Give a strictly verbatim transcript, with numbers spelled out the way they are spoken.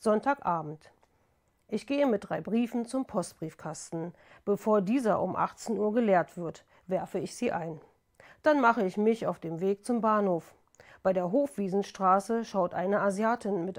Sonntagabend. Ich gehe mit drei Briefen zum Postbriefkasten. Bevor dieser um achtzehn Uhr geleert wird, werfe ich sie ein. Dann mache ich mich auf den Weg zum Bahnhof. Bei der Hofwiesenstraße schaut eine Asiatin mit